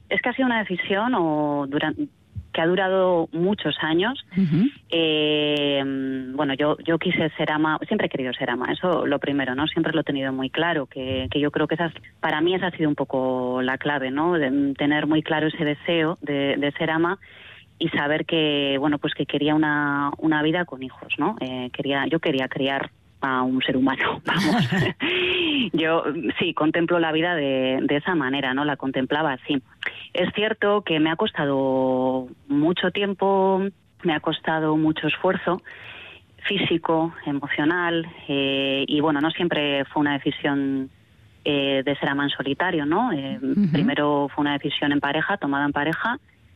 Es que ha sido una decisión que ha durado muchos años. Bueno, yo quise ser ama, siempre he querido ser ama, eso lo primero, ¿no? Siempre lo he tenido muy claro, que yo creo que para mí esa ha sido un poco la clave, ¿no? De tener muy claro ese deseo de ser ama y saber que, bueno, pues que quería una vida con hijos, ¿no? Yo quería criar a un ser humano, vamos. Yo sí contemplo la vida de esa manera, ¿no? La contemplaba así. Es cierto que me ha costado mucho tiempo, me ha costado mucho esfuerzo físico, emocional, y bueno, no siempre fue una decisión de ser ama en solitario, ¿no? Primero fue una decisión en pareja, tomada en pareja,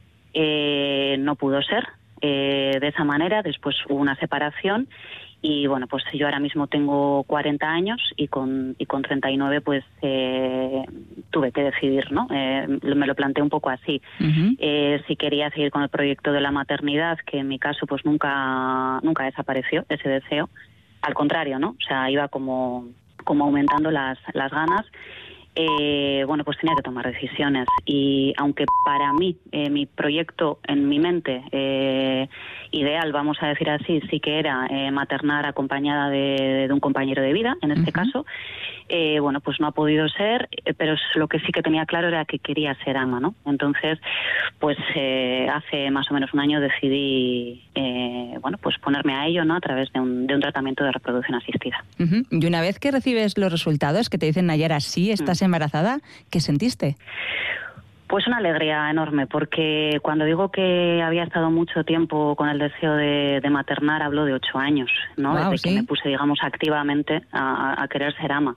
no pudo ser de esa manera, después hubo una separación. Y bueno, pues yo ahora mismo tengo 40 años y con 39 pues tuve que decidir, ¿no? Me lo planteé un poco así. Si quería seguir con el proyecto de la maternidad, que en mi caso pues nunca desapareció ese deseo. Al contrario, ¿no? O sea, iba como aumentando las ganas. Bueno, pues tenía que tomar decisiones. Y aunque para mí, mi proyecto en mi mente ideal, vamos a decir así, sí que era maternar acompañada de un compañero de vida, en este caso, bueno, pues no ha podido ser, pero lo que sí que tenía claro era que quería ser ama, ¿no? Entonces, pues hace más o menos un año decidí, bueno, pues ponerme a ello, ¿no? A través de un tratamiento de reproducción asistida. Y una vez que recibes los resultados, que te dicen, Nayara, sí, estás embarazada, ¿qué sentiste? Pues una alegría enorme, porque cuando digo que había estado mucho tiempo con el deseo de maternar, hablo de 8 años, ¿no? Wow, desde que me puse, digamos, activamente a querer ser ama.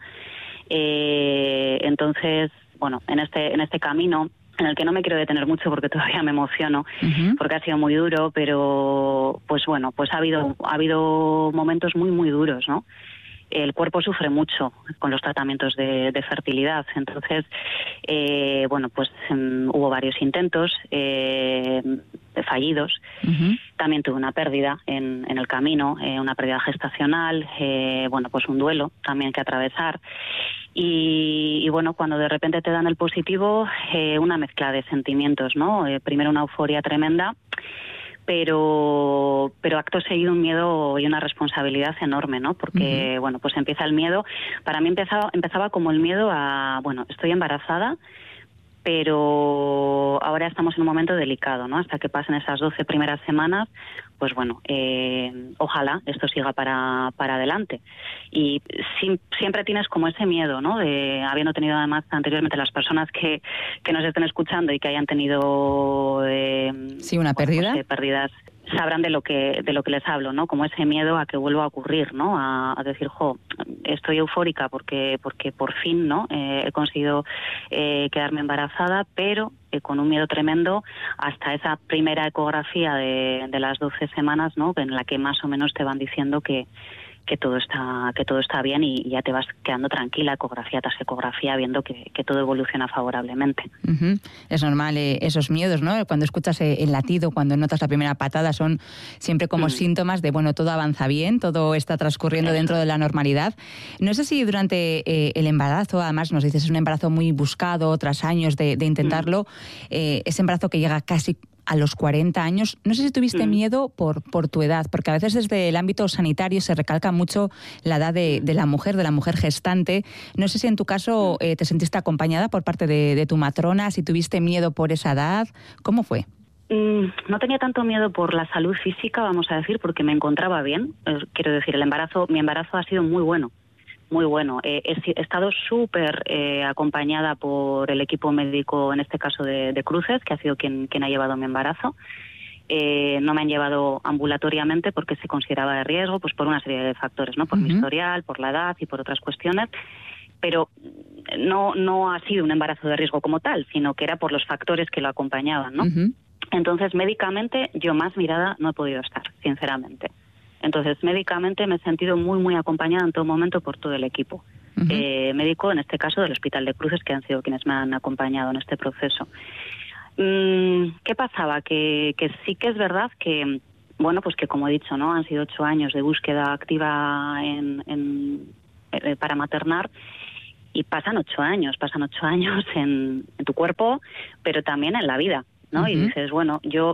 Entonces, bueno, en este camino, en el que no me quiero detener mucho porque todavía me emociono, porque ha sido muy duro, pero pues bueno, pues ha habido momentos muy, muy duros, ¿no? El cuerpo sufre mucho con los tratamientos de fertilidad. Entonces, bueno, pues hubo varios intentos fallidos. También tuve una pérdida en el camino, una pérdida gestacional, bueno, pues un duelo también que atravesar. Y bueno, cuando de repente te dan el positivo, una mezcla de sentimientos, ¿no? Primero una euforia tremenda, pero acto seguido un miedo y una responsabilidad enorme, ¿no? Porque, bueno, pues empieza el miedo. Para mí empezaba como el miedo a, bueno, estoy embarazada, pero ahora estamos en un momento delicado, ¿no? Hasta que pasen esas 12 primeras semanas, pues bueno, ojalá esto siga para adelante. Y siempre tienes como ese miedo, ¿no? Habiendo tenido además anteriormente las personas que nos estén escuchando y que hayan tenido sí, una pérdida. Pues, pérdidas, sabrán de lo que les hablo, ¿no? Como ese miedo a que vuelva a ocurrir, ¿no? A decir, estoy eufórica porque por fin, ¿no? He conseguido quedarme embarazada, pero con un miedo tremendo hasta esa primera ecografía de las 12 semanas, ¿no? En la que más o menos te van diciendo que todo está bien y ya te vas quedando tranquila, ecografía tras ecografía, viendo que todo evoluciona favorablemente. Es normal esos miedos, ¿no? Cuando escuchas el latido, cuando notas la primera patada, son siempre como síntomas de, bueno, todo avanza bien, todo está transcurriendo dentro de la normalidad. No sé si durante el embarazo, además nos dices, es un embarazo muy buscado, tras años de intentarlo, ese embarazo que llega casi a los 40 años, no sé si tuviste miedo por tu edad, porque a veces desde el ámbito sanitario se recalca mucho la edad de la mujer gestante. No sé si en tu caso te sentiste acompañada por parte de tu matrona, si tuviste miedo por esa edad. ¿Cómo fue? No tenía tanto miedo por la salud física, vamos a decir, porque me encontraba bien. Quiero decir, mi embarazo ha sido muy bueno. Muy bueno. He estado súper acompañada por el equipo médico, en este caso de Cruces, que ha sido quien ha llevado mi embarazo. No me han llevado ambulatoriamente porque se consideraba de riesgo, pues por una serie de factores, ¿no? Por mi historial, por la edad y por otras cuestiones. Pero no ha sido un embarazo de riesgo como tal, sino que era por los factores que lo acompañaban, ¿no? Entonces, médicamente, yo más mirada no he podido estar, sinceramente. Entonces, médicamente me he sentido muy, muy acompañada en todo momento por todo el equipo médico, en este caso del Hospital de Cruces, que han sido quienes me han acompañado en este proceso. ¿Qué pasaba? Que sí que es verdad que, bueno, pues que como he dicho, ¿no? Han sido 8 años de búsqueda activa para maternar Y pasan 8 años en tu cuerpo, pero también en la vida, ¿no? Y dices, bueno, yo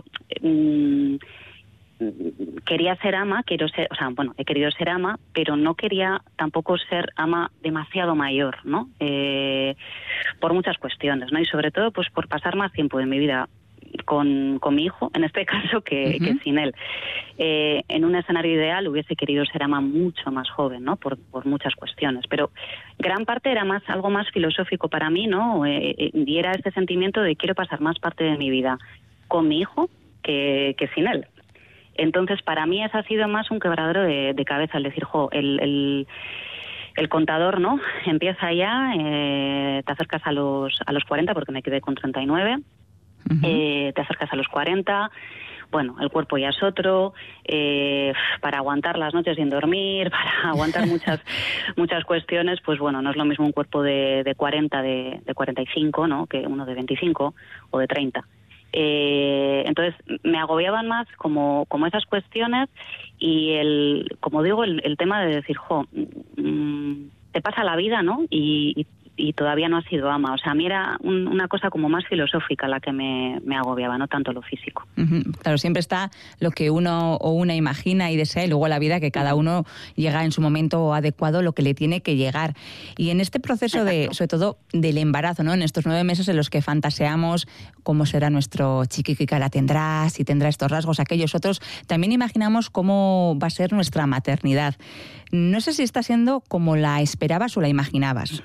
quería ser ama, he querido ser ama, pero no quería tampoco ser ama demasiado mayor, ¿no? Por muchas cuestiones, ¿no? Y sobre todo, pues por pasar más tiempo de mi vida con mi hijo, en este caso, que sin él. En un escenario ideal hubiese querido ser ama mucho más joven, ¿no? Por muchas cuestiones, pero gran parte era algo más filosófico para mí, ¿no? Y era este sentimiento de quiero pasar más parte de mi vida con mi hijo que sin él. Entonces, para mí eso ha sido más un quebradero de cabeza, el decir, el contador, ¿no? Empieza ya, te acercas a los 40, porque me quedé con 39, te acercas a los 40, bueno, el cuerpo ya es otro, para aguantar las noches sin dormir, para aguantar muchas cuestiones, pues bueno, no es lo mismo un cuerpo de 40, de 45, ¿no? Que uno de 25 o de 30. Entonces me agobiaban más como esas cuestiones y como digo, el tema de decir, te pasa la vida, ¿no? Y todavía no has sido ama. O sea, a mí era una cosa como más filosófica la que me agobiaba, no tanto lo físico. Claro, siempre está lo que uno o una imagina y desea, y luego la vida, que cada uno llega en su momento adecuado lo que le tiene que llegar. Y en este proceso sobre todo del embarazo, ¿no? En estos 9 meses en los que fantaseamos cómo será nuestro chiqui, qué cara tendrá, si tendrá estos rasgos, aquellos otros, también imaginamos cómo va a ser nuestra maternidad. No sé si está siendo como la esperabas o la imaginabas.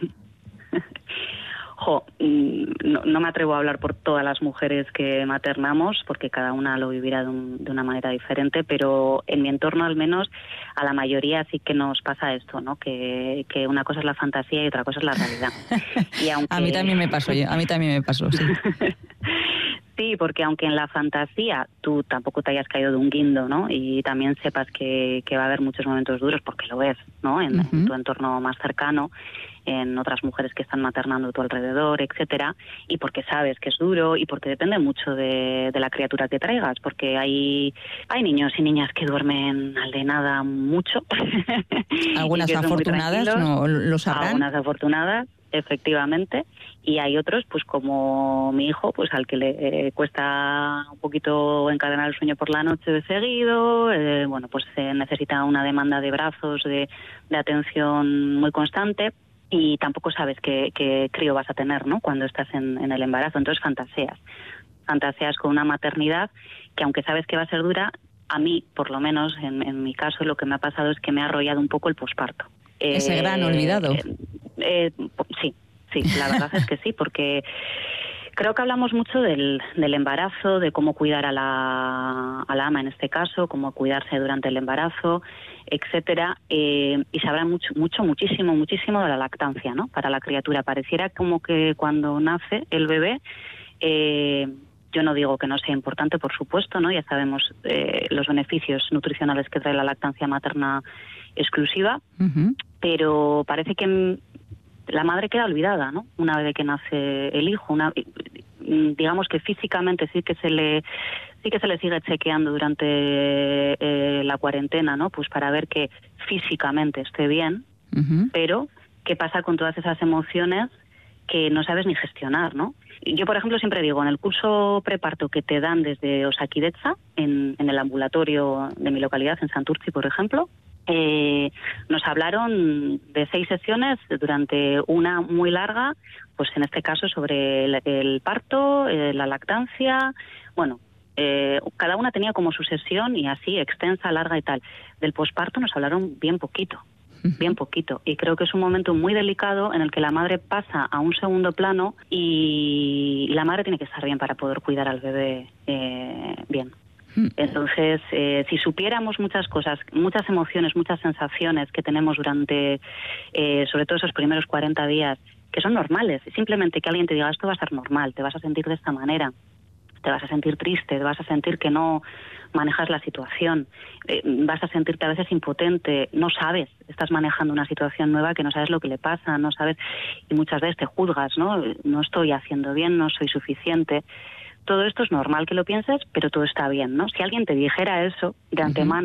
No me atrevo a hablar por todas las mujeres que maternamos, porque cada una lo vivirá de una manera diferente, pero en mi entorno al menos a la mayoría sí que nos pasa esto, ¿no? Que una cosa es la fantasía y otra cosa es la realidad. Y aunque... A mí también me pasó, sí. Sí, porque aunque en la fantasía tú tampoco te hayas caído de un guindo, ¿no? Y también sepas que va a haber muchos momentos duros, porque lo ves, ¿no? En tu entorno más cercano, en otras mujeres que están maternando a tu alrededor, etcétera, y porque sabes que es duro y porque depende mucho de la criatura que traigas, porque hay niños y niñas que duermen al de nada mucho. Algunas afortunadas no lo sabrán. Algunas afortunadas, efectivamente, y hay otros, pues como mi hijo, pues al que le cuesta un poquito encadenar el sueño por la noche de seguido, pues necesita una demanda de brazos, de atención muy constante, y tampoco sabes qué crío vas a tener, ¿no? Cuando estás en el embarazo. Entonces fantaseas con una maternidad que, aunque sabes que va a ser dura, a mí, por lo menos en mi caso, lo que me ha pasado es que me ha arrollado un poco el posparto. Ese gran olvidado. Sí, la verdad es que sí, porque creo que hablamos mucho del embarazo, de cómo cuidar a la ama en este caso, cómo cuidarse durante el embarazo, etcétera, y se habla muchísimo de la lactancia, ¿no? Para la criatura. Pareciera como que cuando nace el bebé, yo no digo que no sea importante, por supuesto, ¿no? Ya sabemos los beneficios nutricionales que trae la lactancia materna exclusiva, pero parece que la madre queda olvidada, ¿no? Una vez que nace el hijo, digamos que físicamente sí que se le sigue chequeando durante la cuarentena, ¿no? Pues para ver que físicamente esté bien, pero ¿qué pasa con todas esas emociones que no sabes ni gestionar, ¿no? Yo, por ejemplo, siempre digo, en el curso preparto que te dan desde Osakidetza, en el ambulatorio de mi localidad, en Santurtzi, por ejemplo, nos hablaron de 6 sesiones durante una muy larga, pues en este caso sobre el parto, la lactancia, bueno, cada una tenía como su sesión y así, extensa, larga y tal. Del posparto nos hablaron bien poquito, y creo que es un momento muy delicado en el que la madre pasa a un segundo plano y la madre tiene que estar bien para poder cuidar al bebé bien. Entonces, si supiéramos muchas cosas, muchas emociones, muchas sensaciones que tenemos durante, sobre todo esos primeros 40 días, que son normales, simplemente que alguien te diga esto va a ser normal, te vas a sentir de esta manera, te vas a sentir triste, te vas a sentir que no manejas la situación, vas a sentirte a veces impotente, no sabes, estás manejando una situación nueva que no sabes lo que le pasa, no sabes, y muchas veces te juzgas, ¿no? No estoy haciendo bien, no soy suficiente. Todo esto es normal que lo pienses, pero todo está bien, ¿no? Si alguien te dijera eso de antemano,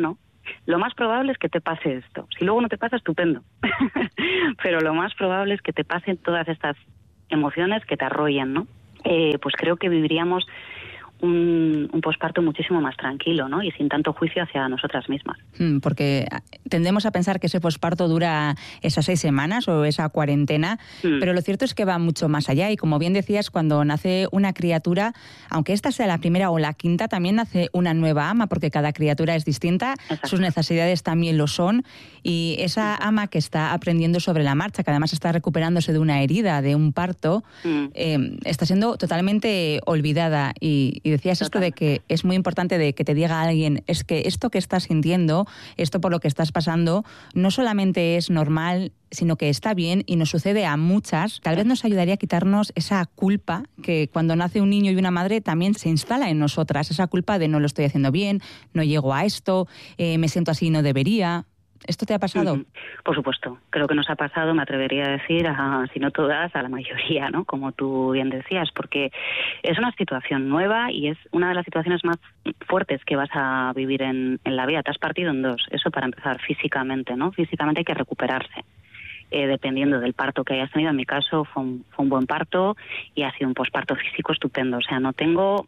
lo más probable es que te pase esto. Si luego no te pasa, estupendo. Pero lo más probable es que te pasen todas estas emociones que te arrollan, ¿no? Pues creo que viviríamos un posparto muchísimo más tranquilo, ¿no? Y sin tanto juicio hacia nosotras mismas. Porque tendemos a pensar que ese posparto dura esas 6 semanas o esa cuarentena, pero lo cierto es que va mucho más allá. Y como bien decías, cuando nace una criatura, aunque esta sea la primera o la quinta, también nace una nueva ama, porque cada criatura es distinta, Exacto. Sus necesidades también lo son. Y esa ama que está aprendiendo sobre la marcha, que además está recuperándose de una herida, de un parto, está siendo totalmente olvidada. Y decías esto de que es muy importante de que te diga alguien, es que esto que estás sintiendo, esto por lo que estás pasando, no solamente es normal, sino que está bien y nos sucede a muchas. Tal vez nos ayudaría a quitarnos esa culpa que cuando nace un niño y una madre también se instala en nosotras, esa culpa de no lo estoy haciendo bien, no llego a esto, me siento así y no debería. ¿Esto te ha pasado? Por supuesto, creo que nos ha pasado, me atrevería a decir, si no todas, a la mayoría, ¿no? Como tú bien decías, porque es una situación nueva y es una de las situaciones más fuertes que vas a vivir en la vida. Te has partido en dos, eso para empezar, físicamente, ¿no? Físicamente hay que recuperarse. Dependiendo del parto que hayas tenido. En mi caso fue un buen parto y ha sido un posparto físico estupendo. O sea, no tengo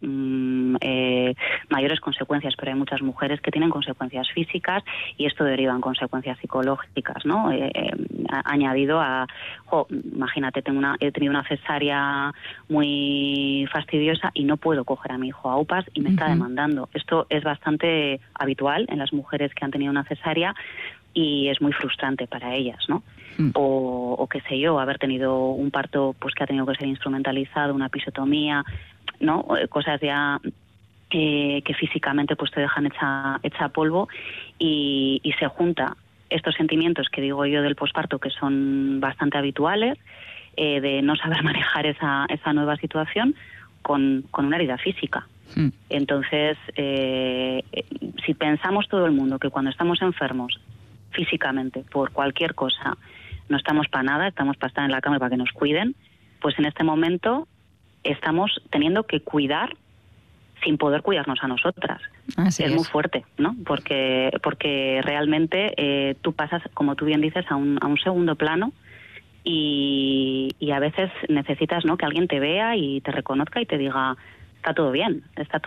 mayores consecuencias, pero hay muchas mujeres que tienen consecuencias físicas y esto deriva en consecuencias psicológicas, ¿no? Añadido a, imagínate, he tenido una cesárea muy fastidiosa y no puedo coger a mi hijo a UPAs y me está demandando. Esto es bastante habitual en las mujeres que han tenido una cesárea y es muy frustrante para ellas, ¿no? O qué sé yo, haber tenido un parto pues que ha tenido que ser instrumentalizado, una episiotomía, ¿no? Cosas ya que físicamente pues te dejan hecha polvo y se junta estos sentimientos que digo yo del posparto que son bastante habituales, de no saber manejar esa nueva situación con una herida física. Entonces, si pensamos todo el mundo que cuando estamos enfermos físicamente por cualquier cosa no estamos para nada, estamos para estar en la cama y para que nos cuiden, pues en este momento estamos teniendo que cuidar sin poder cuidarnos a nosotras. Así es muy fuerte, ¿no? Porque realmente tú pasas, como tú bien dices, a un segundo plano y a veces necesitas, ¿no?, que alguien te vea y te reconozca y te diga, está todo bien.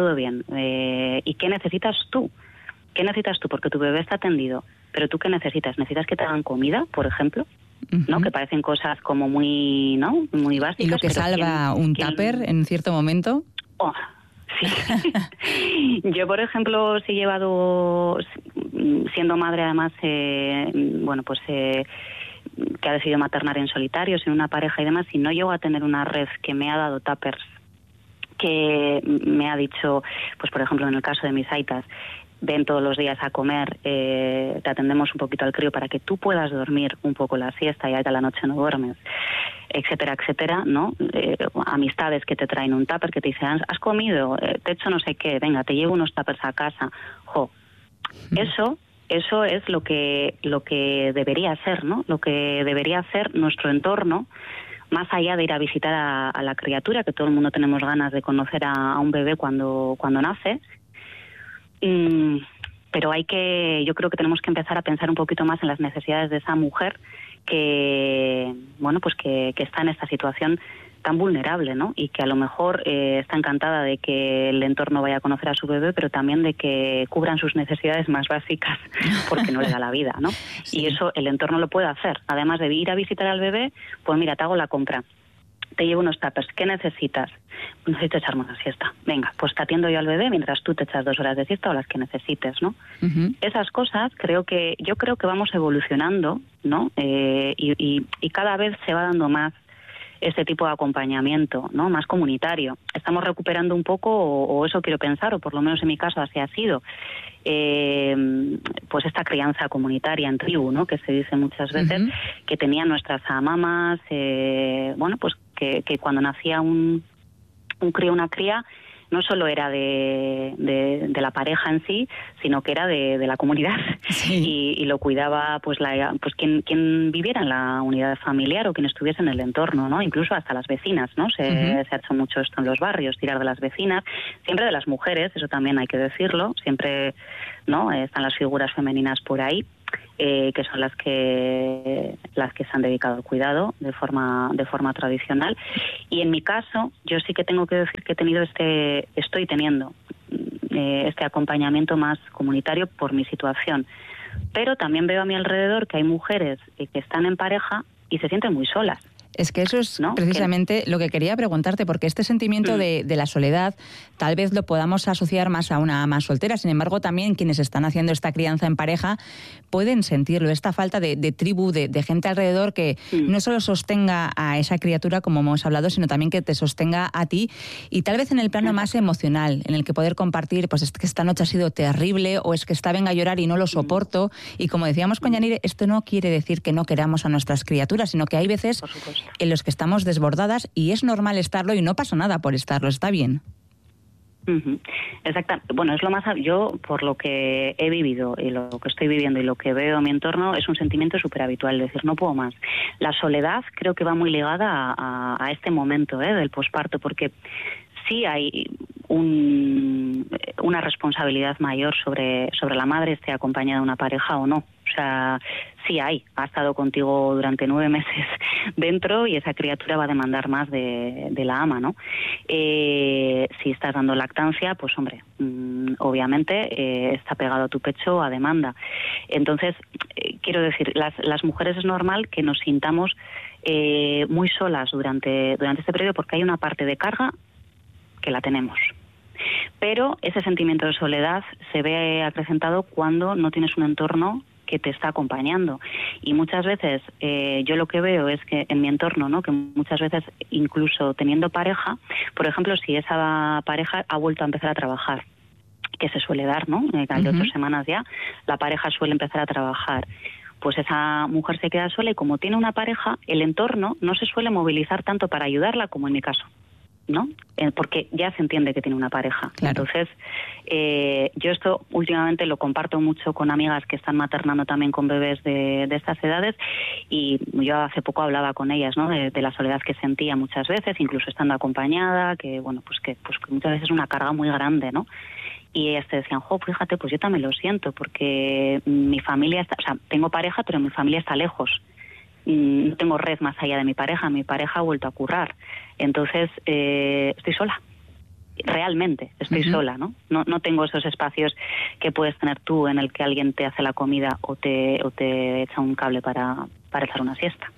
¿Y qué necesitas tú? ¿Qué necesitas tú? Porque tu bebé está atendido. Pero tú, ¿qué necesitas? ¿Necesitas que te hagan comida, por ejemplo? ¿No? Que parecen cosas como muy, ¿no?, muy básicas. ¿Y lo que salva un tupper en cierto momento? Sí. Yo, por ejemplo, sí he llevado, siendo madre además, que ha decidido maternar en solitario, sin una pareja y demás, y no llego a tener una red que me ha dado tuppers, que me ha dicho, pues por ejemplo, en el caso de mis aitas, ven todos los días a comer, te atendemos un poquito al crío para que tú puedas dormir un poco la siesta y a la noche no duermes, etcétera, etcétera, ¿no? Amistades que te traen un tupper, que te dicen, has comido, te he hecho no sé qué, venga, te llevo unos tuppers a casa. Eso es lo que debería ser, ¿no? Lo que debería ser nuestro entorno, más allá de ir a visitar a la criatura, que todo el mundo tenemos ganas de conocer a un bebé cuando nace. Pero yo creo que tenemos que empezar a pensar un poquito más en las necesidades de esa mujer que está en esta situación tan vulnerable, ¿no? Y que a lo mejor está encantada de que el entorno vaya a conocer a su bebé, pero también de que cubran sus necesidades más básicas porque no le da la vida, ¿no? Sí. Y eso el entorno lo puede hacer. Además de ir a visitar al bebé, pues mira, te hago la compra. Te llevo unos tuppers. ¿Qué necesitas? Necesito echarme una siesta. Venga, pues te atiendo yo al bebé mientras tú te echas 2 horas de siesta o las que necesites, ¿no? Esas cosas yo creo que vamos evolucionando, ¿no? Y cada vez se va dando más este tipo de acompañamiento, ¿no?, más comunitario. Estamos recuperando un poco, o eso quiero pensar, o por lo menos en mi caso así ha sido, pues esta crianza comunitaria en tribu, ¿no?, que se dice muchas veces, que tenían nuestras mamás, pues que cuando nacía un crío, una cría, no solo era de la pareja en sí, sino que era de la comunidad. Sí. Y lo cuidaba pues quien viviera en la unidad familiar o quien estuviese en el entorno, ¿no? Incluso hasta las vecinas, ¿no? Se ha hecho mucho esto en los barrios, tirar de las vecinas, siempre de las mujeres, eso también hay que decirlo, siempre, ¿no? Están las figuras femeninas por ahí. Que son las que se han dedicado al cuidado de forma tradicional. Y en mi caso, yo sí que tengo que decir que estoy teniendo este acompañamiento más comunitario por mi situación. Pero también veo a mi alrededor que hay mujeres que están en pareja y se sienten muy solas. Es que eso es precisamente lo que quería preguntarte, porque este sentimiento de la soledad tal vez lo podamos asociar más a una ama soltera. Sin embargo, también quienes están haciendo esta crianza en pareja pueden sentirlo, esta falta de tribu, de gente alrededor que no solo sostenga a esa criatura, como hemos hablado, sino también que te sostenga a ti, y tal vez en el plano más emocional, en el que poder compartir, pues es que esta noche ha sido terrible, o es que venga a llorar y no lo soporto. Y como decíamos con Yanire, esto no quiere decir que no queramos a nuestras criaturas, sino que hay veces en los que estamos desbordadas y es normal estarlo y no pasa nada por estarlo, está bien. Exacto. Bueno, es lo más. Yo, por lo que he vivido y lo que estoy viviendo y lo que veo en mi entorno, es un sentimiento súper habitual, es decir, no puedo más. La soledad creo que va muy ligada a este momento del posparto, porque sí hay una responsabilidad mayor sobre la madre, esté acompañada de una pareja o no. O sea, sí ha estado contigo durante 9 meses dentro y esa criatura va a demandar más de la ama, ¿no? Si estás dando lactancia, pues hombre, obviamente está pegado a tu pecho a demanda. Entonces, quiero decir, las mujeres es normal que nos sintamos muy solas durante este periodo, porque hay una parte de carga que la tenemos. Pero ese sentimiento de soledad se ve acrecentado cuando no tienes un entorno que te está acompañando. Y muchas veces yo lo que veo es que en mi entorno, ¿no?, que muchas veces incluso teniendo pareja, por ejemplo, si esa pareja ha vuelto a empezar a trabajar, que se suele dar, ¿no? Al de 8 semanas ya, la pareja suele empezar a trabajar. Pues esa mujer se queda sola y como tiene una pareja, el entorno no se suele movilizar tanto para ayudarla como en mi caso, ¿no? Porque ya se entiende que tiene una pareja. Claro. Entonces, yo esto últimamente lo comparto mucho con amigas que están maternando también con bebés de estas edades, y yo hace poco hablaba con ellas, ¿no?, de la soledad que sentía muchas veces, incluso estando acompañada, que bueno, pues que muchas veces es una carga muy grande, ¿no? Y ellas te decían, fíjate, pues yo también lo siento, porque mi familia está, o sea, tengo pareja, pero mi familia está lejos. No tengo red más allá de mi pareja ha vuelto a currar. Entonces, estoy sola. Realmente estoy sola, ¿no? No tengo esos espacios que puedes tener tú, en el que alguien te hace la comida o te echa un cable para echar una siesta.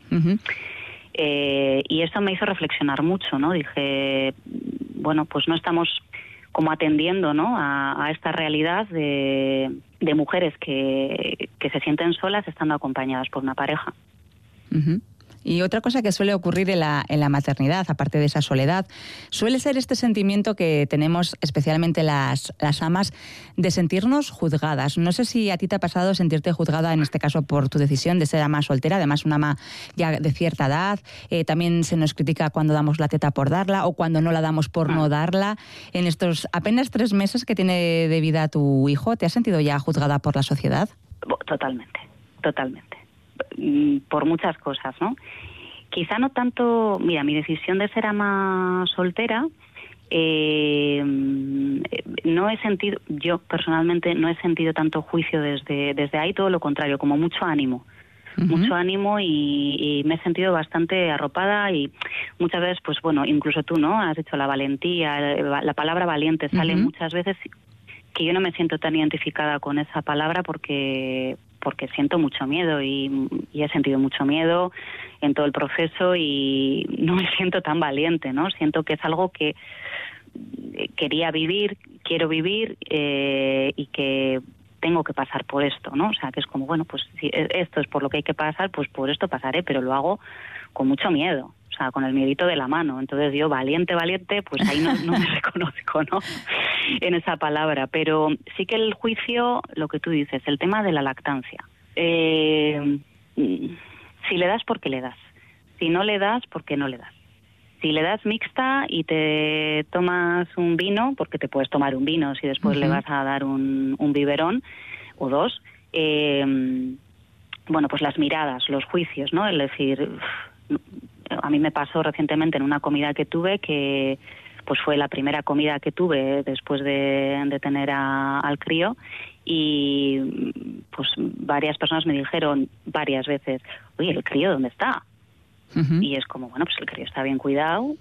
Y eso me hizo reflexionar mucho, ¿no? Dije, bueno, pues no estamos como atendiendo, ¿no?, a esta realidad de mujeres que se sienten solas estando acompañadas por una pareja. Y otra cosa que suele ocurrir en la maternidad, aparte de esa soledad, suele ser este sentimiento que tenemos especialmente las amas de sentirnos juzgadas. No sé si a ti te ha pasado sentirte juzgada, en este caso, por tu decisión de ser ama soltera, además una ama ya de cierta edad. También se nos critica cuando damos la teta por darla o cuando no la damos por no darla. En estos apenas 3 meses que tiene de vida tu hijo, ¿te has sentido ya juzgada por la sociedad? Totalmente. Por muchas cosas, ¿no? Quizá no tanto, mira, mi decisión de ser ama soltera, no he sentido, yo personalmente no he sentido tanto juicio desde ahí, todo lo contrario, como mucho ánimo. Mucho ánimo y me he sentido bastante arropada, y muchas veces, pues bueno, incluso tú, ¿no?, has dicho la valentía, la palabra valiente sale muchas veces, que yo no me siento tan identificada con esa palabra porque siento mucho miedo y he sentido mucho miedo en todo el proceso y no me siento tan valiente, ¿no? Siento que es algo que quiero vivir y que tengo que pasar por esto, ¿no? O sea, que es como, bueno, pues si esto es por lo que hay que pasar, pues por esto pasaré, pero lo hago con mucho miedo. O sea, con el miedito de la mano. Entonces yo, valiente, pues ahí no me reconozco, ¿no?, en esa palabra. Pero sí que el juicio, lo que tú dices, el tema de la lactancia. Si le das, ¿por qué le das? Si no le das, ¿por qué no le das? Si le das mixta y te tomas un vino, porque te puedes tomar un vino si después le vas a dar un biberón o dos, bueno, pues las miradas, los juicios, ¿no? Es decir, a mí me pasó recientemente en una comida que tuve que pues fue la primera comida que tuve después de tener al crío, y pues varias personas me dijeron varias veces, oye, ¿el crío dónde está? Y es como, bueno, pues el crío está bien cuidado,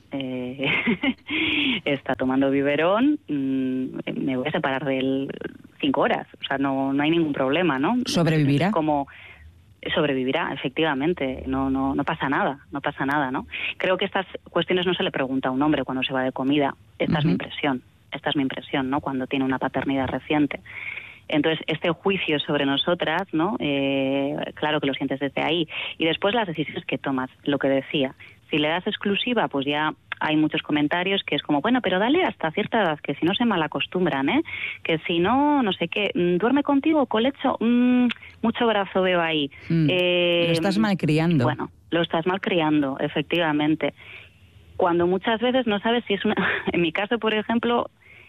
está tomando biberón, me voy a separar de él 5 horas, o sea, no hay ningún problema, ¿no? ¿Sobrevivirá? Como sobrevivirá, efectivamente, no pasa nada, ¿no? Creo que estas cuestiones no se le pregunta a un hombre cuando se va de comida. Esta es mi impresión, ¿no? Cuando tiene una paternidad reciente. Entonces, este juicio sobre nosotras, ¿no? Claro que lo sientes desde ahí. Y después las decisiones que tomas, lo que decía. Si le das exclusiva, pues ya hay muchos comentarios que es como, bueno, pero dale hasta cierta edad, que si no se malacostumbran, que si no, no sé qué, duerme contigo, colecho, mucho brazo veo ahí. Lo estás malcriando. Bueno, lo estás malcriando, efectivamente. Cuando muchas veces no sabes si es una... En mi caso, por ejemplo,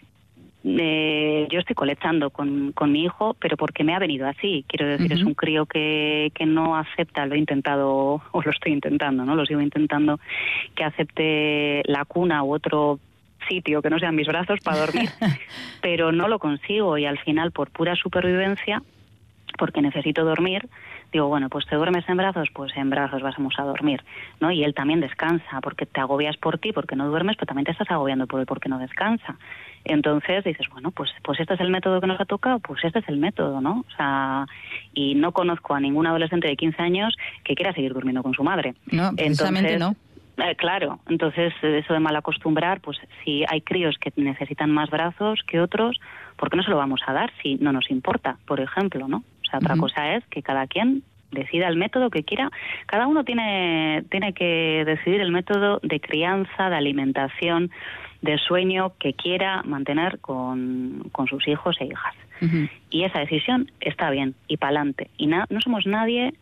yo estoy colechando con mi hijo, pero porque me ha venido así. Quiero decir, es un crío que no acepta, lo he intentado, o lo estoy intentando, ¿no? Lo sigo intentando, que acepte la cuna u otro sitio que no sean mis brazos para dormir, pero no lo consigo, y al final, por pura supervivencia, porque necesito dormir, digo, bueno, pues te duermes en brazos, pues en brazos vamos a dormir, ¿no? Y él también descansa, porque te agobias por ti, porque no duermes, pero también te estás agobiando por él porque no descansa. Entonces dices, bueno, pues este es el método que nos ha tocado, pues este es el método, ¿no? O sea, y no conozco a ningún adolescente de 15 años que quiera seguir durmiendo con su madre. No, precisamente no. Claro, entonces eso de mal acostumbrar, pues si hay críos que necesitan más brazos que otros, ¿por qué no se lo vamos a dar si no nos importa, por ejemplo, ¿no? O sea, otra cosa es que cada quien decida el método que quiera. Cada uno tiene que decidir el método de crianza, de alimentación, de sueño que quiera mantener con sus hijos e hijas. Y esa decisión está bien, y para adelante. Y no somos nadie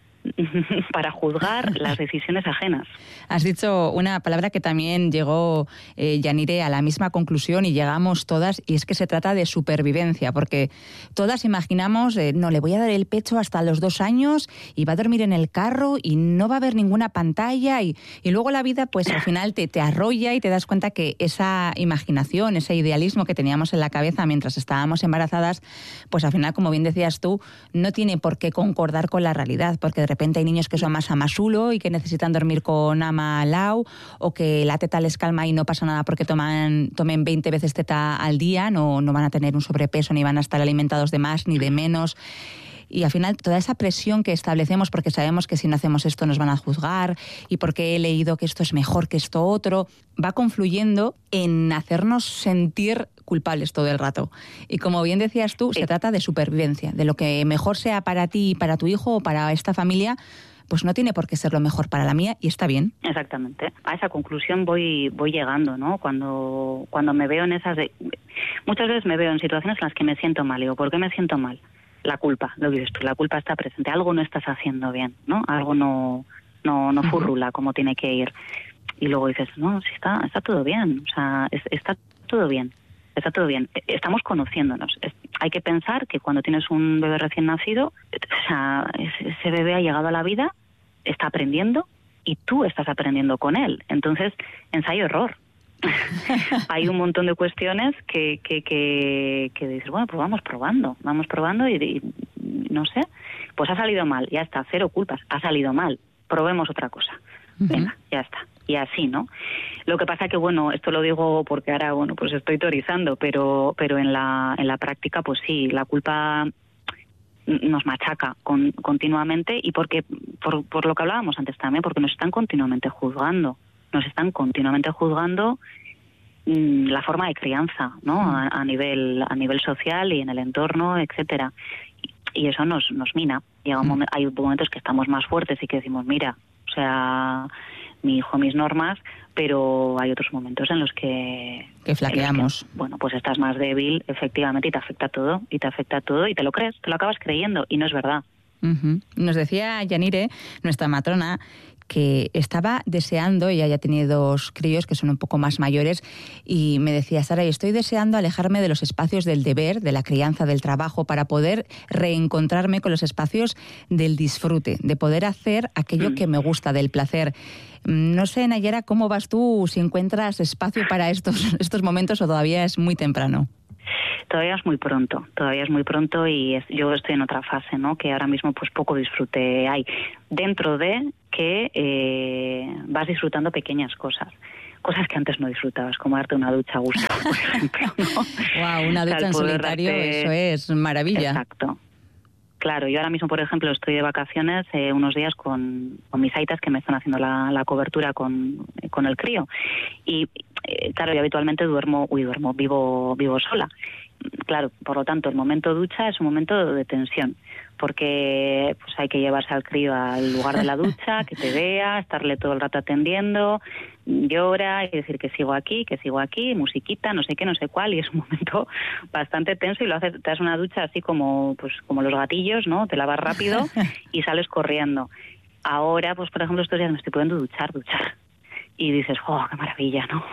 para juzgar las decisiones ajenas. Has dicho una palabra que también llegó, Yanire, a la misma conclusión, y llegamos todas, y es que se trata de supervivencia, porque todas imaginamos, no, le voy a dar el pecho hasta los 2 años y va a dormir en el carro y no va a haber ninguna pantalla, y luego la vida pues al final te arrolla y te das cuenta que esa imaginación, ese idealismo que teníamos en la cabeza mientras estábamos embarazadas, pues al final, como bien decías tú, no tiene por qué concordar con la realidad, porque de repente hay niños que son más amasulo y que necesitan dormir con ama al lado, o que la teta les calma y no pasa nada porque tomen 20 veces teta al día, no van a tener un sobrepeso ni van a estar alimentados de más ni de menos. Y al final toda esa presión que establecemos porque sabemos que si no hacemos esto nos van a juzgar, y porque he leído que esto es mejor que esto otro, va confluyendo en hacernos sentir culpables todo el rato. Y como bien decías tú, se trata de supervivencia, de lo que mejor sea para ti, para tu hijo o para esta familia, pues no tiene por qué ser lo mejor para la mía, y está bien. Exactamente. A esa conclusión voy llegando, ¿no? Cuando me veo en esas... Muchas veces me veo en situaciones en las que me siento mal. Digo, ¿por qué me siento mal? La culpa, lo que dices tú, la culpa está presente. Algo no estás haciendo bien, ¿no? Algo no furrula como tiene que ir. Y luego dices, no, sí está todo bien. O sea, está todo bien. Está todo bien. Estamos conociéndonos. Hay que pensar que cuando tienes un bebé recién nacido, o sea, ese bebé ha llegado a la vida, está aprendiendo, y tú estás aprendiendo con él. Entonces, ensayo-error. Hay un montón de cuestiones que dices, bueno, pues vamos probando y no sé, pues ha salido mal, ya está, 0 culpas, ha salido mal, probemos otra cosa. Venga, ya está. Y así, ¿no? Lo que pasa que, bueno, esto lo digo porque ahora, bueno, pues estoy teorizando, pero en la práctica, pues sí, la culpa nos machaca continuamente, y porque por lo que hablábamos antes también, porque nos están continuamente juzgando la forma de crianza, ¿no? A nivel social y en el entorno, etcétera. Y eso nos mina. Hay momentos que estamos más fuertes y que decimos, mira, o sea, mi hijo, mis normas, pero hay otros momentos en los que flaqueamos. Bueno, pues estás más débil, efectivamente, y te afecta todo, y te lo crees, te lo acabas creyendo, y no es verdad. Nos decía Yanire, nuestra matrona, que estaba deseando, ella ya tiene 2 críos que son un poco más mayores, y me decía, Saray, estoy deseando alejarme de los espacios del deber, de la crianza, del trabajo, para poder reencontrarme con los espacios del disfrute, de poder hacer aquello que me gusta, del placer. No sé, Nayara, ¿cómo vas tú? Si encuentras espacio para estos momentos o todavía es muy temprano. Todavía es muy pronto y yo estoy en otra fase, ¿no? Que ahora mismo pues poco disfrute hay. Dentro de que vas disfrutando pequeñas cosas que antes no disfrutabas, como darte una ducha a gusto, por ejemplo, ¿no? Wow, una ducha en solitario, eso es maravilla. Exacto. Claro, yo ahora mismo, por ejemplo, estoy de vacaciones unos días con mis aitas que me están haciendo la cobertura con el crío. Y claro, yo habitualmente vivo sola. Claro, por lo tanto, el momento ducha es un momento de tensión, porque pues hay que llevarse al crío al lugar de la ducha, que te vea, estarle todo el rato atendiendo, llora y decir que sigo aquí, musiquita, no sé qué, no sé cuál, y es un momento bastante tenso y te das una ducha así como los gatillos, ¿no? Te lavas rápido y sales corriendo. Ahora, pues por ejemplo, estos días me estoy pudiendo duchar. Y dices, ¡oh, qué maravilla!, ¿no?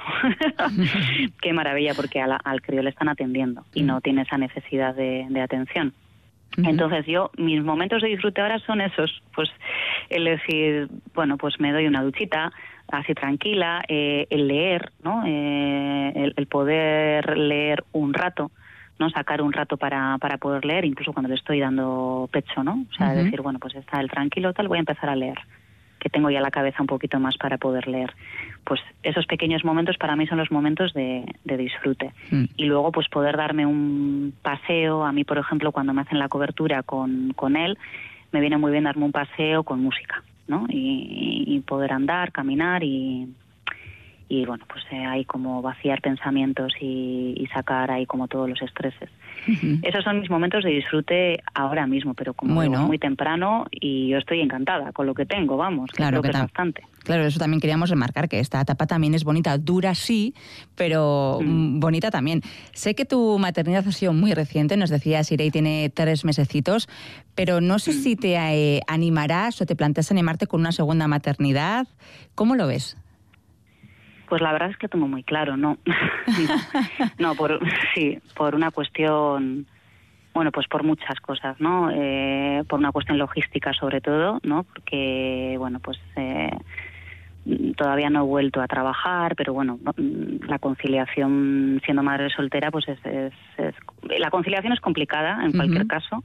Qué maravilla, porque al crío le están atendiendo y no tiene esa necesidad de atención. Entonces mis momentos de disfrute ahora son esos, pues el decir, bueno, pues me doy una duchita, así tranquila, el leer, ¿no? El poder leer un rato, ¿no? Sacar un rato para poder leer, incluso cuando le estoy dando pecho, ¿no? O sea, decir, bueno, pues está el tranquilo, tal, voy a empezar a leer, que tengo ya la cabeza un poquito más para poder leer. Pues esos pequeños momentos para mí son los momentos de disfrute. Y luego pues poder darme un paseo, a mí por ejemplo cuando me hacen la cobertura con él, me viene muy bien darme un paseo con música, ¿no? Y poder andar, caminar y bueno, pues ahí como vaciar pensamientos y sacar ahí como todos los estreses. Esos son mis momentos de disfrute ahora mismo, pero como digo, muy temprano y yo estoy encantada con lo que tengo, vamos, claro, creo que es bastante. Claro, eso también queríamos remarcar, que esta etapa también es bonita, dura sí, pero bonita también. Sé que tu maternidad ha sido muy reciente, nos decías, Irei tiene 3 mesecitos, pero no sé si te animarás o te planteas animarte con una segunda maternidad. ¿Cómo lo ves? Pues la verdad es que lo tengo muy claro, ¿no? No, por una cuestión, bueno, pues por muchas cosas, ¿no? Por una cuestión logística sobre todo, ¿no? Porque, bueno, pues todavía no he vuelto a trabajar, pero bueno, la conciliación siendo madre soltera, pues la conciliación es complicada en cualquier caso.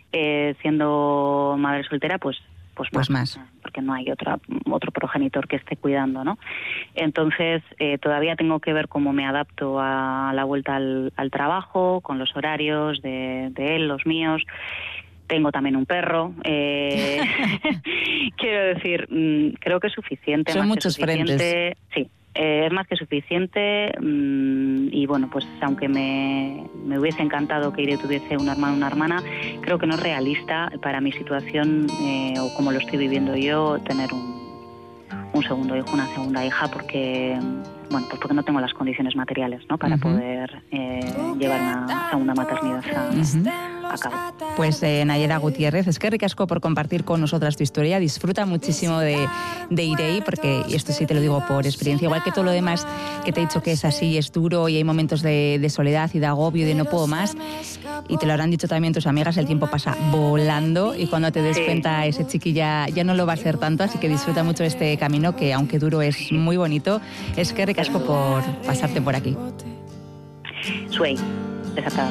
Siendo madre soltera, pues más, porque no hay otro progenitor que esté cuidando, ¿no? Entonces, todavía tengo que ver cómo me adapto a la vuelta al trabajo, con los horarios de él, los míos. Tengo también un perro. Quiero decir, creo que es suficiente. Son muchos frentes. Sí. Es más que suficiente y bueno, pues aunque me hubiese encantado que Irene tuviese un hermano o una hermana, creo que no es realista para mi situación o como lo estoy viviendo yo, tener un segundo hijo, una segunda hija, porque bueno, pues porque no tengo las condiciones materiales, ¿no? Para poder llevar una segunda maternidad a cabo. Pues Nayara Gutiérrez, es que ricasco por compartir con nosotras tu historia. Disfruta muchísimo de Irei, porque esto sí te lo digo por experiencia, igual que todo lo demás que te he dicho que es así, es duro y hay momentos de soledad y de agobio y de no puedo más, y te lo habrán dicho también tus amigas, el tiempo pasa volando y cuando te des cuenta ese chiquilla ya no lo va a ser tanto, así que disfruta mucho este camino que aunque duro es muy bonito. Es que ricasco por pasarte por aquí. Suey, desatada.